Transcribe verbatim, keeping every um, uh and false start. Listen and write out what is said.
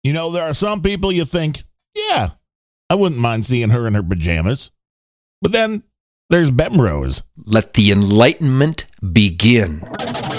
You know, there are some people you think, yeah, I wouldn't mind seeing her in her pajamas. But then there's Bemrose. Let the enlightenment begin.